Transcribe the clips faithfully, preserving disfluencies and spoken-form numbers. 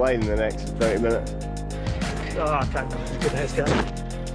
line in the next thirty minutes. Oh, I can't go. Good head cut.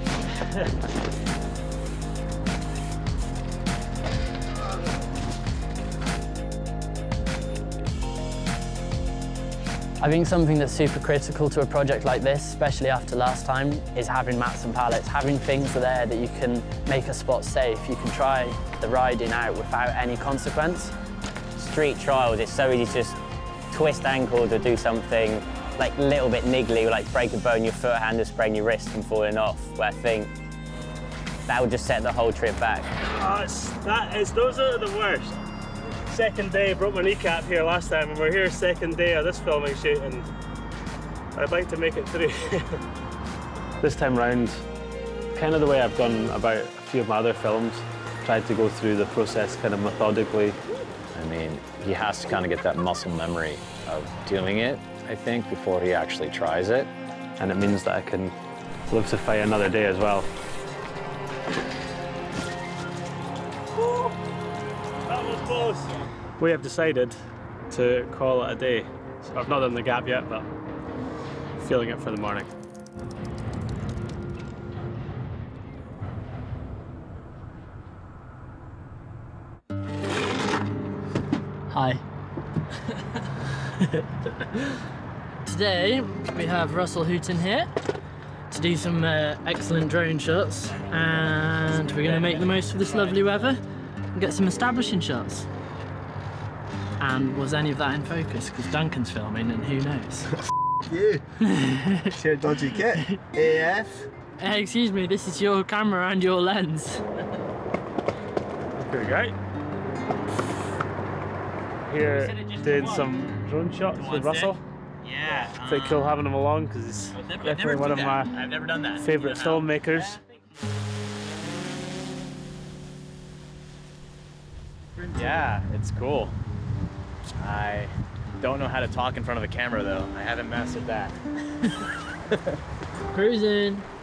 I think something that's super critical to a project like this, especially after last time, is having mats and pallets, having things there that you can make a spot safe. You can try the riding out without any consequence. Street trials, it's so easy to just twist ankles or do something like a little bit niggly, or like break a bone in your foot, hand or sprain your wrist from falling off, where I think that would just set the whole trip back. Oh, it's, that is, those are the worst. Second day, broke my kneecap here last time, and we're here second day of this filming shoot, and I'd like to make it through. This time round, kind of the way I've gone about a few of my other films, tried to go through the process kind of methodically. I mean, he has to kind of get that muscle memory of doing it, I think, before he actually tries it. And it means that I can live to fight another day as well. That was close. We have decided to call it a day. So I've not done the gap yet, but feeling it for the morning. Hi. Today we have Russell Hooton here to do some uh, excellent drone shots, and we're going to make the most of this lovely weather and get some establishing shots. And was any of that in focus? Because Duncan's filming, and who knows? You! Share dodgy kit. A F. Hey, excuse me, this is your camera and your lens. Pretty great. Here doing some drone shots with Russell. Yeah. Pretty cool having him along, because he's Never, definitely one of my I've never done that. favourite filmmakers. Yeah, it's cool. I don't know how to talk in front of a camera though. I haven't mastered that. Cruising.